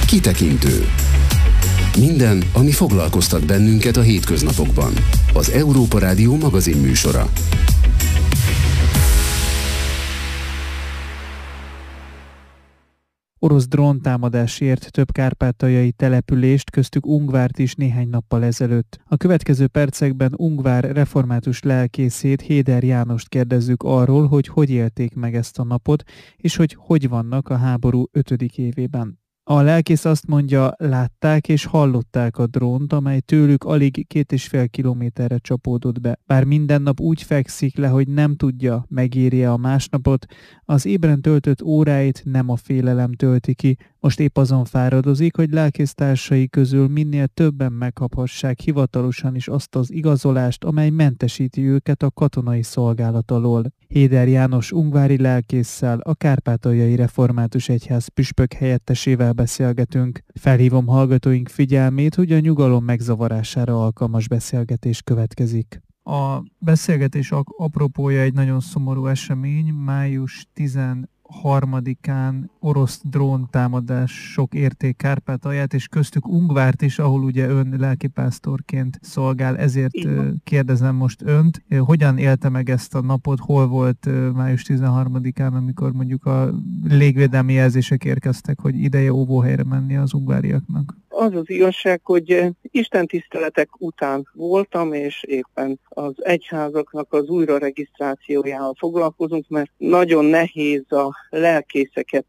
Kitekintő. Minden, ami foglalkoztat bennünket a hétköznapokban. Az Európa Rádió magazinműsora. Orosz dróntámadás ért több kárpátaljai települést, köztük Ungvárt is néhány nappal ezelőtt. A következő percekben Ungvár református lelkészét, Héder Jánost kérdezzük arról, hogy élték meg ezt a napot, és hogy vannak a háború 5. évében. A lelkész azt mondja, látták és hallották a drónt, amely tőlük alig 2,5 kilométerre csapódott be. Bár minden nap úgy fekszik le, hogy nem tudja, megírja a másnapot, az ébren töltött óráit nem a félelem tölti ki. Most épp azon fáradozik, hogy lelkésztársai közül minél többen megkaphassák hivatalosan is azt az igazolást, amely mentesíti őket a katonai szolgálat alól. Héder János ungvári lelkésszel, a Kárpátaljai Református Egyház püspök helyettesével beszélgetünk. Felhívom hallgatóink figyelmét, hogy a nyugalom megzavarására alkalmas beszélgetés következik. A beszélgetés apropója egy nagyon szomorú esemény. Május 13-án orosz dróntámadások érték Kárpátalját, és köztük Ungvárt is, ahol ugye ön lelkipásztorként szolgál, ezért kérdezem most önt, hogyan élte meg ezt a napot, hol volt május 13-án, amikor mondjuk a légvédelmi jelzések érkeztek, hogy ideje óvóhelyre menni az ungváriaknak? Az az igazság, hogy istentiszteletek után voltam, és éppen az egyházaknak az újraregisztrációjával foglalkozunk, mert nagyon nehéz a lelkészeket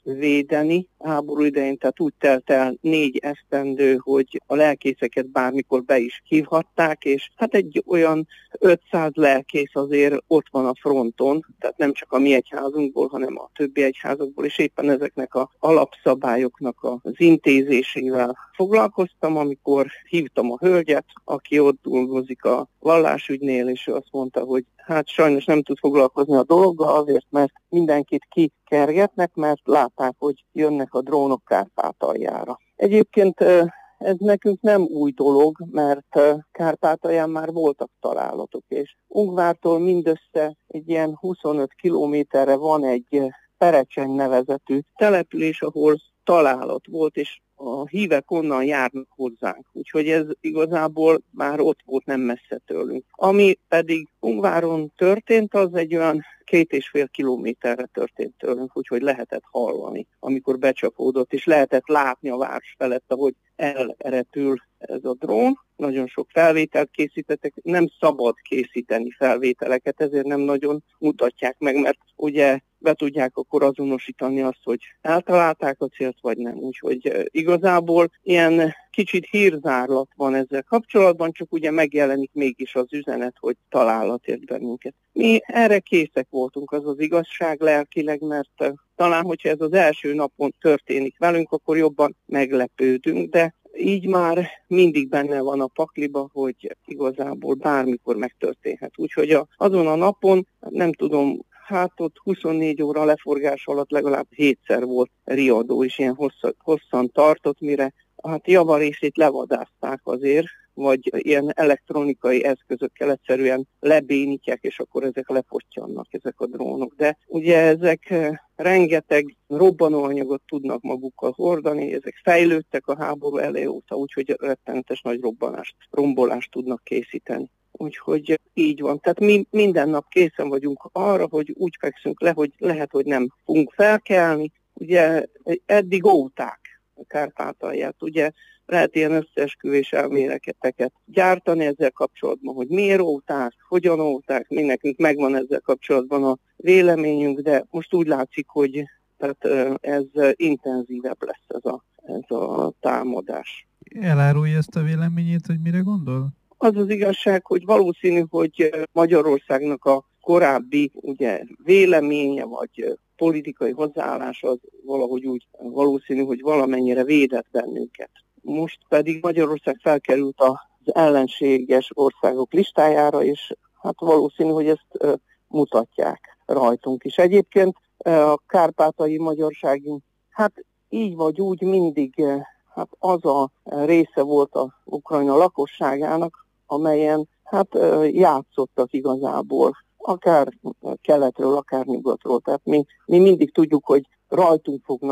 védeni háború idején, tehát úgy telt el 4 esztendő, hogy a lelkészeket bármikor be is hívhatták, és hát egy olyan 500 lelkész azért ott van a fronton, tehát nem csak a mi egyházunkból, hanem a többi egyházakból, és éppen ezeknek az alapszabályoknak az intézésével foglalkoztam, amikor hívtam a hölgyet, aki ott dolgozik a vallásügynél, és ő azt mondta, hogy hát sajnos nem tud foglalkozni a dologgal, azért, mert mindenkit kikergetnek, mert látták, hogy jönnek a drónok Kárpátaljára. Egyébként ez nekünk nem új dolog, mert Kárpátalján már voltak találatok, és Ungvártól mindössze egy ilyen 25 kilométerre van egy Perecseny nevezetű település, ahol találat volt, és a hívek onnan járnak hozzánk. Úgyhogy ez igazából már ott volt, nem messze tőlünk. Ami pedig Ungváron történt, az egy olyan 2,5 kilométerre történt tőlünk, úgyhogy lehetett hallani, amikor becsapódott, és lehetett látni a város felett, ahogy elrepül ez a drón. Nagyon sok felvételt készítettek, nem szabad készíteni felvételeket, ezért nem nagyon mutatják meg, mert ugye be tudják akkor azonosítani azt, hogy eltalálták a célt, vagy nem. Úgyhogy igazából ilyen kicsit hírzárlat van ezzel kapcsolatban, csak ugye megjelenik mégis az üzenet, hogy találat ért bennünket. Mi erre készek voltunk, az az igazság lelkileg, mert talán, hogyha ez az első napon történik velünk, akkor jobban meglepődünk, de így már mindig benne van a pakliba, hogy igazából bármikor megtörténhet. Úgyhogy azon a napon, nem tudom, hát ott 24 óra leforgás alatt legalább 7-szer volt riadó, és ilyen hosszan tartott, mire hát javarészét levadázták azért, vagy ilyen elektronikai eszközökkel egyszerűen lebénítják, és akkor ezek lepottyannak, ezek a drónok. De ugye ezek rengeteg robbanóanyagot tudnak magukkal hordani, ezek fejlődtek a háború eleje óta, úgyhogy rettenetes nagy rombolást tudnak készíteni. Úgyhogy így van. Tehát mi minden nap készen vagyunk arra, hogy úgy fekszünk le, hogy lehet, hogy nem fogunk felkelni. Ugye eddig óvták a Kárpátalját, ugye lehet ilyen összeesküvés elméleteket gyártani ezzel kapcsolatban, hogy miért óvták, hogyan óvták, mi nekünk megvan ezzel kapcsolatban a véleményünk, de most úgy látszik, hogy tehát ez intenzívebb lesz ez a támadás. Elárulja ezt a véleményét, hogy mire gondol? Az az igazság, hogy valószínű, hogy Magyarországnak a korábbi ugye, véleménye vagy politikai hozzáállás az valahogy úgy valószínű, hogy valamennyire védett bennünket. Most pedig Magyarország felkerült az ellenséges országok listájára, és hát valószínű, hogy ezt mutatják rajtunk is. Egyébként a kárpátai magyarságunk, hát így vagy úgy mindig hát az a része volt az Ukrajna lakosságának, amelyen hát játszottak igazából, akár keletről, akár nyugatról. Tehát mi mindig tudjuk, hogy rajtunk fognak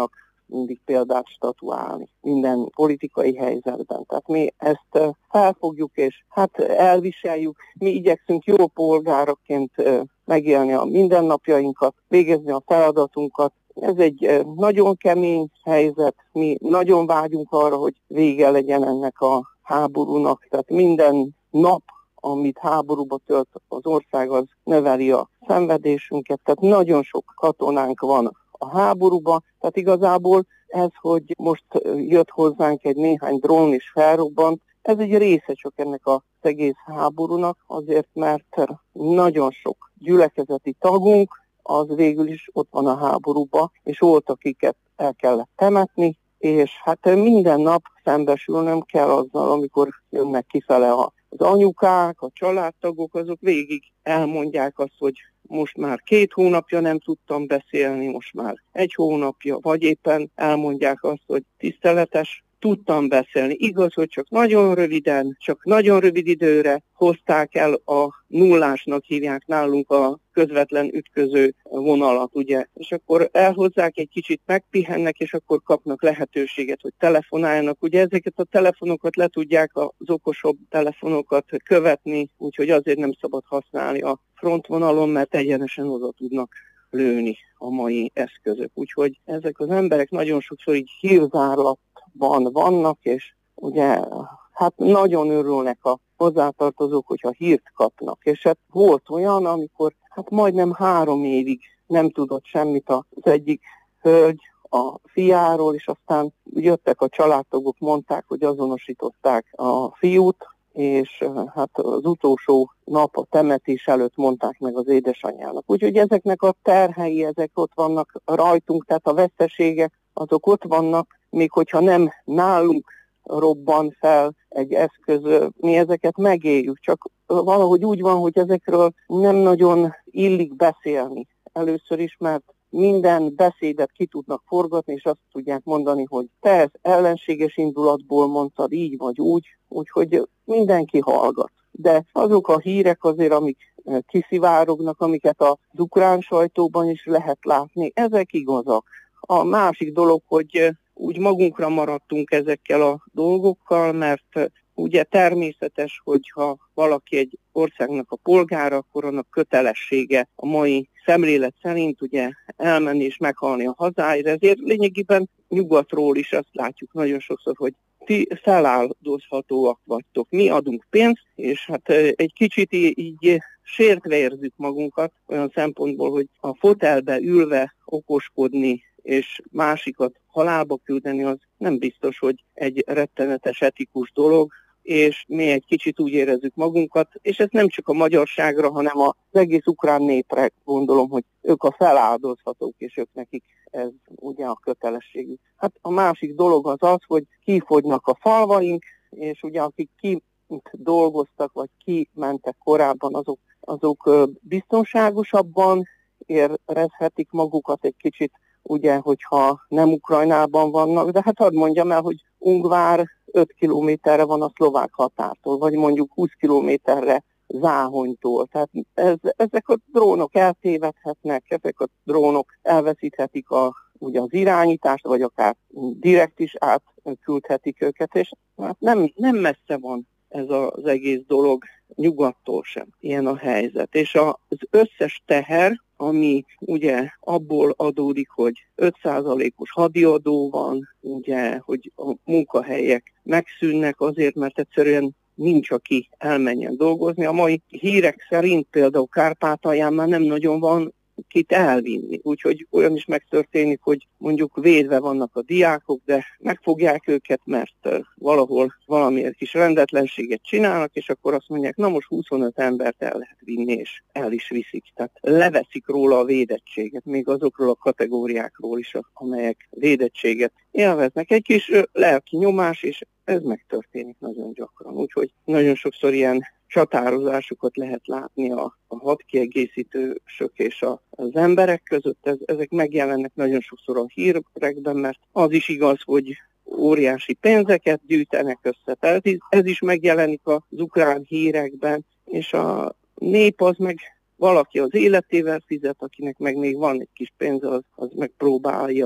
mindig példát statuálni minden politikai helyzetben. Tehát mi ezt felfogjuk, és hát elviseljük, mi igyekszünk jó polgárokként megélni a mindennapjainkat, végezni a feladatunkat. Ez egy nagyon kemény helyzet, mi nagyon vágyunk arra, hogy vége legyen ennek a háborúnak, tehát minden nap, amit háborúba tölt az ország, az növeli a szenvedésünket, tehát nagyon sok katonánk van a háborúba, tehát igazából ez, hogy most jött hozzánk egy néhány drón és felrobbant, ez egy része csak ennek az egész háborúnak, azért mert nagyon sok gyülekezeti tagunk, az végül is ott van a háborúba, és volt, akiket el kellett temetni, és hát minden nap szembesülnöm kell azzal, amikor jönnek kifele az anyukák, a családtagok, azok végig elmondják azt, hogy most már 2 hónapja nem tudtam beszélni, most már 1 hónapja, vagy éppen elmondják azt, hogy tiszteletes, tudtam beszélni. Igaz, hogy csak nagyon röviden, csak nagyon rövid időre hozták el a nullásnak hívják nálunk a közvetlen ütköző vonalat, ugye. És akkor elhozzák, egy kicsit megpihennek, és akkor kapnak lehetőséget, hogy telefonáljanak. Ugye ezeket a telefonokat le tudják, az okosabb telefonokat követni, úgyhogy azért nem szabad használni a frontvonalon, mert egyenesen oda tudnak lőni a mai eszközök. Úgyhogy ezek az emberek nagyon sokszor így hírzárlatban vannak, és ugye hát nagyon örülnek a hozzátartozók, hogyha hírt kapnak. És hát volt olyan, amikor hát majdnem 3 évig nem tudott semmit az egyik hölgy a fiáról, és aztán jöttek a családtagok, mondták, hogy azonosították a fiút, és hát az utolsó nap a temetés előtt mondták meg az édesanyjának. Úgyhogy ezeknek a terhei, ezek ott vannak rajtunk, tehát a veszteségek, azok ott vannak, még hogyha nem nálunk robban fel egy eszköz, mi ezeket megéljük, csak valahogy úgy van, hogy ezekről nem nagyon illik beszélni. Először is, mert minden beszédet ki tudnak forgatni, és azt tudják mondani, hogy te ezt ellenséges indulatból mondtad így vagy úgy, úgyhogy mindenki hallgat. De azok a hírek azért, amik kiszivárognak, amiket az ukrán sajtóban is lehet látni, ezek igazak. A másik dolog, hogy úgy magunkra maradtunk ezekkel a dolgokkal, mert ugye természetes, hogyha valaki egy országnak a polgára, akkor annak kötelessége a mai szemlélet szerint ugye elmenni és meghalni a hazáért. Ezért lényegében nyugatról is azt látjuk nagyon sokszor, hogy ti feláldozhatóak vagytok. Mi adunk pénzt, és hát egy kicsit így sértve érzük magunkat olyan szempontból, hogy a fotelbe ülve okoskodni és másikat halálba küldeni, az nem biztos, hogy egy rettenetes etikus dolog, és mi egy kicsit úgy érezzük magunkat, és ez nem csak a magyarságra, hanem az egész ukrán népre gondolom, hogy ők a feláldozhatók, és ők nekik ez ugye a kötelességük. Hát a másik dolog az az, hogy kifogynak a falvaink, és ugye akik kint dolgoztak, vagy kimentek korábban, azok biztonságosabban érezhetik magukat egy kicsit, ugye, hogyha nem Ukrajnában vannak, de hát hadd mondjam el, hogy Ungvár 5 kilométerre van a szlovák határtól, vagy mondjuk 20 kilométerre Záhonytól. Tehát ezek a drónok eltévedhetnek, ezek a drónok elveszíthetik ugye az irányítást, vagy akár direkt is átküldhetik őket, és hát nem messze van ez az egész dolog nyugattól sem. Ilyen a helyzet. És az összes teher, ami ugye abból adódik, hogy 5%-os hadiadó van, ugye, hogy a munkahelyek megszűnnek azért, mert egyszerűen nincs, aki elmenjen dolgozni. A mai hírek szerint például Kárpátalján már nem nagyon van kit elvinni. Úgyhogy olyan is megtörténik, hogy mondjuk védve vannak a diákok, de megfogják őket, mert valahol valamiért kis rendetlenséget csinálnak, és akkor azt mondják, na most 25 embert el lehet vinni, és el is viszik. Tehát leveszik róla a védettséget, még azokról a kategóriákról is, amelyek védettséget élveznek. Egy kis lelki nyomás, és ez megtörténik nagyon gyakran. Úgyhogy nagyon sokszor ilyen csatározásokat lehet látni a hadkiegészítősök és az emberek között. Ezek megjelennek nagyon sokszor a hírekben, mert az is igaz, hogy óriási pénzeket gyűjtenek össze. Tehát ez is megjelenik az ukrán hírekben, és a nép az meg valaki az életével fizet, akinek meg még van egy kis pénze, az megpróbálja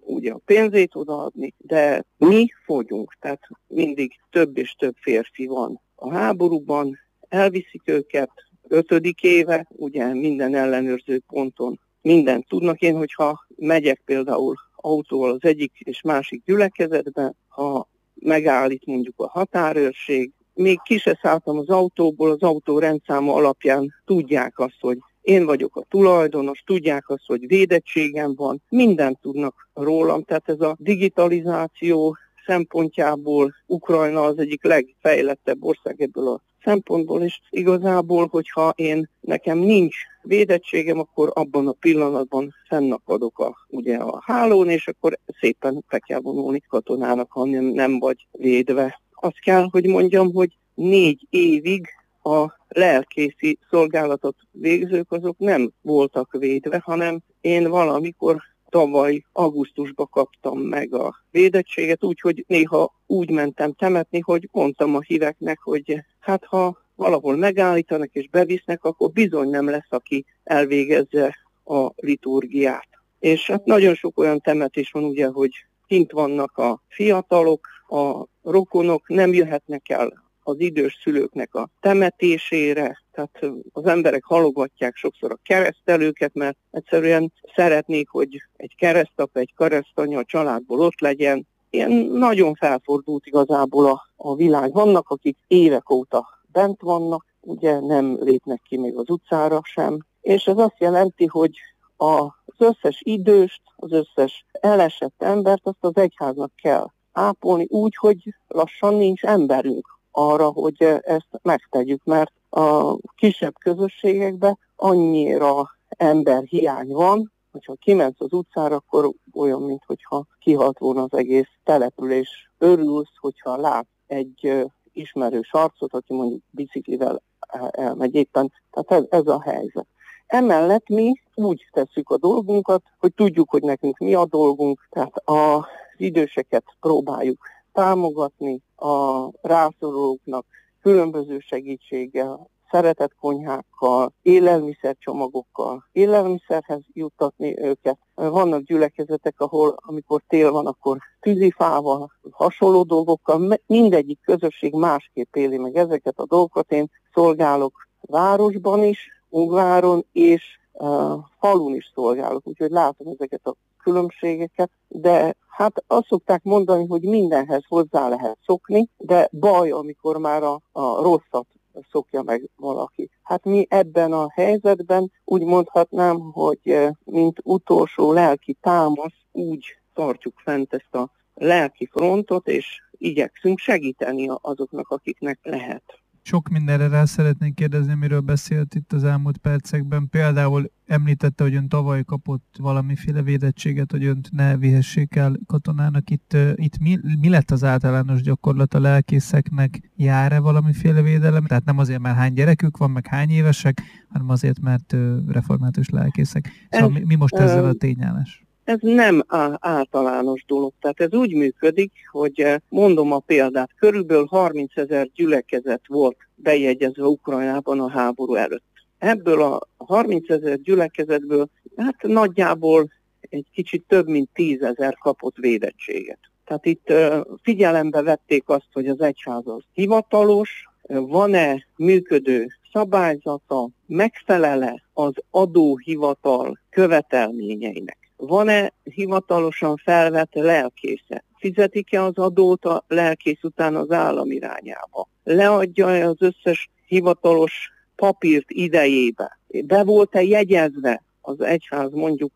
ugye a pénzét odaadni, de mi fogyunk, tehát mindig több és több férfi van a háborúban, elviszik őket 5. éve, ugye minden ellenőrző ponton mindent tudnak. Én, hogyha megyek például autóval az egyik és másik gyülekezetbe, ha megállít mondjuk a határőrség, még ki se szálltam az autóból, az autó rendszáma alapján tudják azt, hogy én vagyok a tulajdonos, tudják azt, hogy védettségem van, mindent tudnak rólam, tehát ez a digitalizáció szempontjából Ukrajna az egyik legfejlettebb ország ebből a szempontból, és igazából, hogyha nekem nincs védettségem, akkor abban a pillanatban fennakadok ugye a hálón, és akkor szépen be kell vonulni katonának, ha nem vagy védve. Azt kell, hogy mondjam, hogy 4 évig a lelkészi szolgálatot végzők azok nem voltak védve, hanem én valamikor tavaly augusztusban kaptam meg a védettséget, úgyhogy néha úgy mentem temetni, hogy mondtam a híveknek, hogy hát ha valahol megállítanak és bevisznek, akkor bizony nem lesz, aki elvégezze a liturgiát. És hát nagyon sok olyan temetés van ugye, hogy kint vannak a fiatalok, a rokonok, nem jöhetnek el az idős szülőknek a temetésére, tehát az emberek halogatják sokszor a keresztelőket, mert egyszerűen szeretnék, hogy egy keresztapa, egy keresztanya a családból ott legyen. Ilyen nagyon felfordult igazából a világ. Vannak, akik évek óta bent vannak, ugye nem lépnek ki még az utcára sem, és ez azt jelenti, hogy az összes időst, az összes elesett embert azt az egyháznak kell ápolni úgy, hogy lassan nincs emberünk arra, hogy ezt megtegyük, mert a kisebb közösségekben annyira emberhiány van, hogyha kimensz az utcára, akkor olyan, mintha kihalt volna az egész település. Örülsz, hogyha látsz egy ismerős arcot, aki mondjuk biciklivel elmegy éppen. Tehát ez a helyzet. Emellett mi úgy tesszük a dolgunkat, hogy tudjuk, hogy nekünk mi a dolgunk, tehát az időseket próbáljuk támogatni, a rászorulóknak különböző segítséggel, szeretetkonyhákkal, élelmiszercsomagokkal, élelmiszerhez juttatni őket. Vannak gyülekezetek, ahol amikor tél van, akkor tűzifával, hasonló dolgokkal, mindegyik közösség másképp éli meg ezeket a dolgokat. Én szolgálok városban is, Ungváron és falun is szolgálok, úgyhogy látom ezeket a különbségeket, de hát azt szokták mondani, hogy mindenhez hozzá lehet szokni, de baj, amikor már a rosszat szokja meg valaki. Hát mi ebben a helyzetben úgy mondhatnám, hogy mint utolsó lelki támasz úgy tartjuk fent ezt a lelki frontot, és igyekszünk segíteni azoknak, akiknek lehet. Sok mindenre rá szeretnék kérdezni, miről beszélt itt az elmúlt percekben. Például említette, hogy ön tavaly kapott valamiféle védettséget, hogy önt ne vihessék el katonának. Itt mi lett az általános gyakorlat a lelkészeknek? Jár-e valamiféle védelem? Tehát nem azért, mert hány gyerekük van, meg hány évesek, hanem azért, mert református lelkészek. Szóval mi most ezzel a tényállás? Ez nem általános dolog. Tehát ez úgy működik, hogy mondom a példát, körülbelül 30 000 gyülekezet volt bejegyezve Ukrajnában a háború előtt. Ebből a 30 000 gyülekezetből hát nagyjából egy kicsit több mint 10 000 kapott védettséget. Tehát itt figyelembe vették azt, hogy az egyház az hivatalos, van-e működő szabályzata, megfelele az adóhivatal követelményeinek. Van-e hivatalosan felvett lelkésze? Fizetik-e az adót a lelkész után az állam irányába? Leadja-e az összes hivatalos papírt idejébe? Be volt-e jegyezve az egyház mondjuk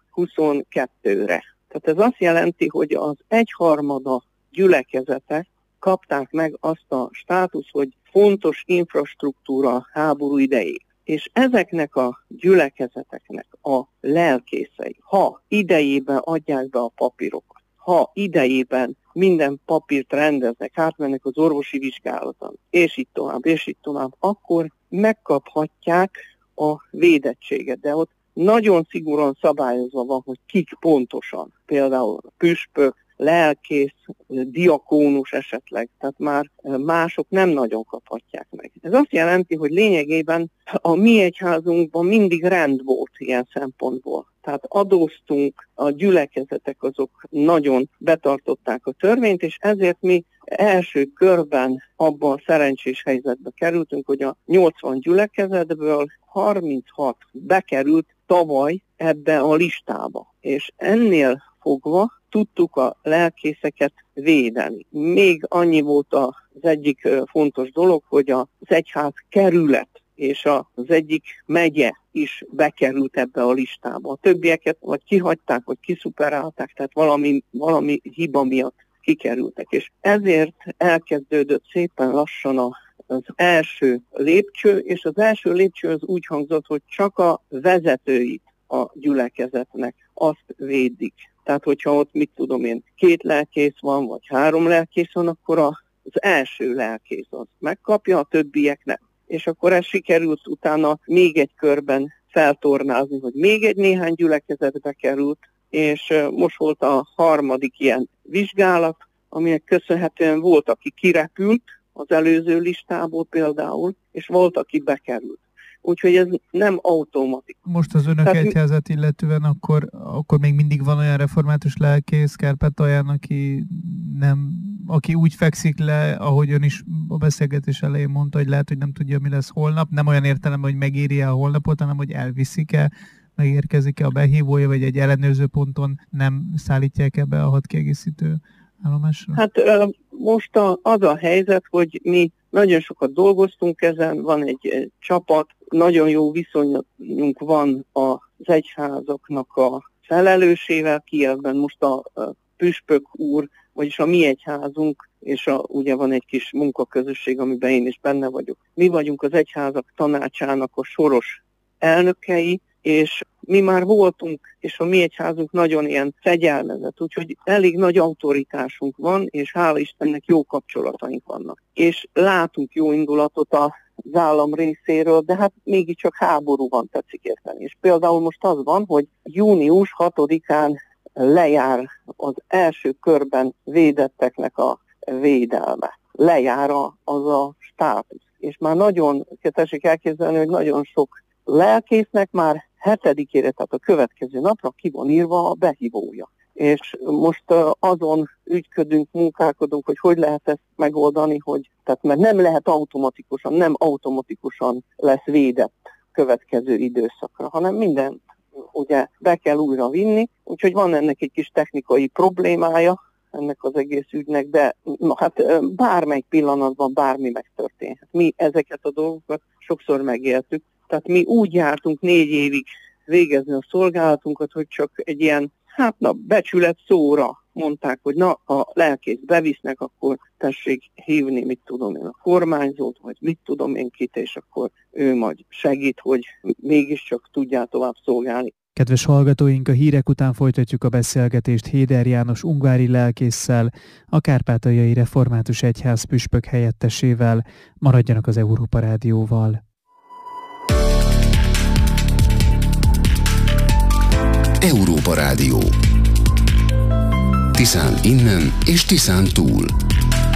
22-re? Tehát ez azt jelenti, hogy az 1/3 gyülekezetek kapták meg azt a státuszt, hogy fontos infrastruktúra háború idején. És ezeknek a gyülekezeteknek a lelkészei, ha idejében adják be a papírokat, ha idejében minden papírt rendeznek, átmennek az orvosi vizsgálaton, és így tovább, akkor megkaphatják a védettséget. De ott nagyon szigorúan szabályozva van, hogy kik pontosan, például a püspök, lelkész, diakónus esetleg, tehát már mások nem nagyon kaphatják meg. Ez azt jelenti, hogy lényegében a mi egyházunkban mindig rend volt ilyen szempontból. Tehát adóztunk, a gyülekezetek azok nagyon betartották a törvényt, és ezért mi első körben abban a szerencsés helyzetbe kerültünk, hogy a 80 gyülekezetből 36 bekerült tavaly ebbe a listába. És ennél fogva tudtuk a lelkészeket védeni. Még annyi volt az egyik fontos dolog, hogy az egyház kerület és az egyik megye is bekerült ebbe a listába. A többieket vagy kihagyták, vagy kiszuperálták, tehát valami hiba miatt kikerültek. És ezért elkezdődött szépen lassan az első lépcső, és az első lépcső az úgy hangzott, hogy csak a vezetőit a gyülekezetnek azt védik. Tehát, hogyha ott, 2 lelkész van, vagy 3 lelkész van, akkor az első lelkész az megkapja, a többiek nem. És akkor ez sikerült utána még egy körben feltornázni, hogy még egy néhány gyülekezetbe került, és most volt a 3. ilyen vizsgálat, aminek köszönhetően volt, aki kirepült az előző listából például, és volt, aki bekerült. Úgyhogy ez nem automatikus. Most az önök egyházat illetően akkor még mindig van olyan református lelkész Kárpátalján, aki úgy fekszik le, ahogy ön is a beszélgetés elején mondta, hogy lehet, hogy nem tudja, mi lesz holnap. Nem olyan értelemben, hogy megéri-e a holnapot, hanem hogy elviszik-e, megérkezik-e a behívója, vagy egy ellenőrző ponton nem szállítják be a 6 kiegészítő állomásra? Hát most az a helyzet, hogy mi nagyon sokat dolgoztunk ezen, van egy csapat, nagyon jó viszonyunk van az egyházaknak a felelősével Kijevben. Most a püspök úr, vagyis a mi egyházunk, és ugye van egy kis munkaközösség, amiben én is benne vagyok. Mi vagyunk az egyházak tanácsának a soros elnökei, és mi már voltunk, és a mi egyházunk nagyon ilyen fegyelmezett, úgyhogy elég nagy autoritásunk van, és hála Istennek jó kapcsolataink vannak. És látunk jó indulatot az állam részéről, de hát mégiscsak háború van, tetszik érteni. És például most az van, hogy június 6-án lejár az első körben védetteknek a védelme. Lejár az a státusz. És már nagyon, tessék elképzelni, hogy nagyon sok lelkésznek már 7-ére, tehát a következő napra ki van írva a behívója. És most azon ügyködünk, munkálkodunk, hogy lehet ezt megoldani, mert nem automatikusan lesz védett következő időszakra, hanem mindent ugye be kell újra vinni, úgyhogy van ennek egy kis technikai problémája, ennek az egész ügynek, de bármelyik pillanatban bármi megtörténhet. Mi ezeket a dolgokat sokszor megéltük, tehát mi úgy jártunk 4 évig végezni a szolgálatunkat, hogy csak egy ilyen, becsület szóra mondták, hogy a lelkész bevisznek, akkor tessék hívni, a kormányzót, vagy kit, és akkor ő majd segít, hogy mégiscsak tudjál tovább szolgálni. Kedves hallgatóink, a hírek után folytatjuk a beszélgetést Héder János ungvári lelkésszel, a Kárpátaljai Református Egyház püspök helyettesével. Maradjanak az Európa Rádióval. Európa Rádió. Tiszán innen és Tiszán túl.